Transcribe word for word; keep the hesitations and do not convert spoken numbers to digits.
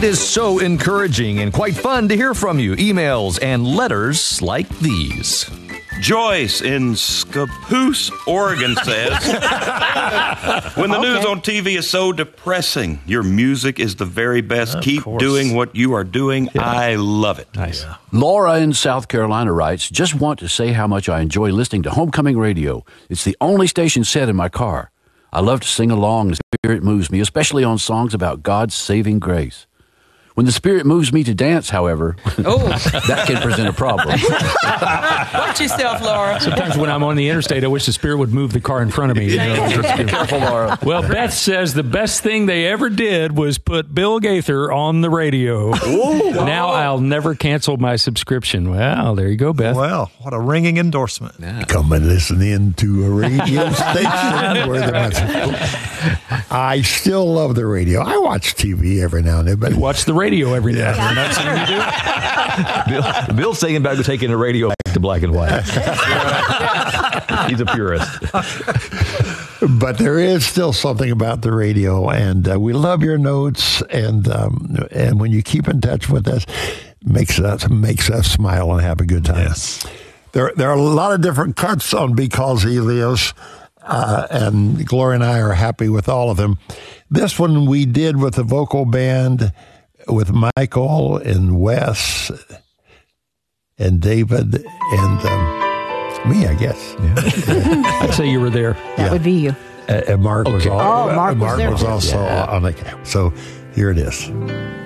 It is so encouraging and quite fun to hear from you. Emails and letters like these. Joyce in Scappoose, Oregon says, when the okay. news on T V is so depressing, your music is the very best. Of Keep course. doing what you are doing. Yeah. I love it. Nice. Yeah. Laura in South Carolina writes, just want to say how much I enjoy listening to Homecoming Radio. It's the only station set in my car. I love to sing along. The Spirit moves me, especially on songs about God's saving grace. When the Spirit moves me to dance, however, oh. that can present a problem. Watch yourself, Laura. Sometimes when I'm on the interstate, I wish the Spirit would move the car in front of me. You know, just be careful, Laura. Well, Beth says the best thing they ever did was put Bill Gaither on the radio. Ooh. Now I'll never cancel my subscription. Well, there you go, Beth. Well, what a ringing endorsement. Yeah. Come and listen in to a radio station. Where the I still love the radio. I watch T V every now and then. But you watch the radio. Radio every now and then. That's what you do. Bill, Bill's saying about taking the radio back to black and white. He's a purist. But there is still something about the radio, and uh, we love your notes, and um, and when you keep in touch with us, makes us makes us smile and have a good time. Yes. There there are a lot of different cuts on Because Elios, uh, and Gloria and I are happy with all of them. This one we did with the vocal band, with Michael and Wes and David and um, me, I guess. Yeah. I'd say you were there. That yeah. would be you. Uh, and Mark okay. was, all, oh, Mark Mark was, was also yeah. on the. So here it is.